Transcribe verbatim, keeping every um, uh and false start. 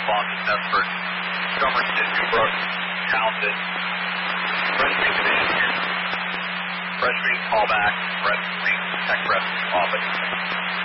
Boston, Medford, Somerset, Newbrook, Townsend, Wrestling Division here. Wrestling callback, Wrestling Tech Wrestling Office.